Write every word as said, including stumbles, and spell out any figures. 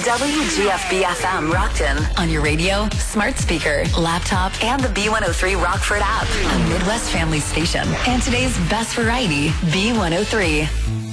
W G F B F M Rockton on your radio, smart speaker, laptop, and the B one oh three Rockford app. A Midwest family station. And today's best variety, B one oh three.